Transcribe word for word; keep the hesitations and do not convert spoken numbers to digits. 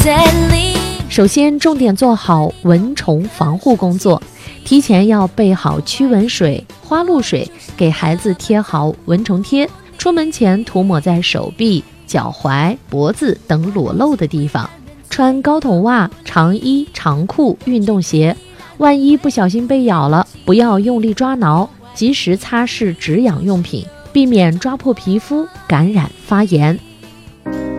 首先，重点做好蚊虫防护工作，提前要备好驱蚊水、花露水，给孩子贴好蚊虫贴，出门前涂抹在手臂、脚踝、脖子等裸露的地方。穿高筒袜、长衣、长裤、运动鞋，万一不小心被咬了，不要用力抓挠，及时擦拭止痒用品，避免抓破皮肤感染发炎。